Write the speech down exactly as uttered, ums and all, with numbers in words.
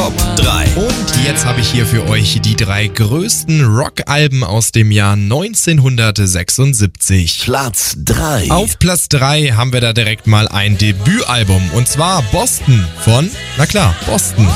Top drei. Und jetzt habe ich hier für euch die drei größten Rockalben aus dem Jahr neunzehnhundertsechsundsiebzig. Platz drei. Auf Platz drei haben wir da direkt mal ein Debütalbum und zwar Boston von, na klar, Boston.